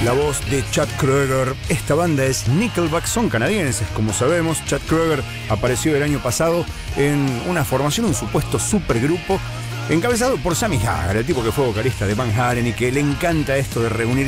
la voz de Chad Kroeger. Esta banda es Nickelback, son canadienses, como sabemos. Chad Kroeger apareció el año pasado en una formación, un supuesto supergrupo, encabezado por Sammy Hagar, el tipo que fue vocalista de Van Halen y que le encanta esto de reunir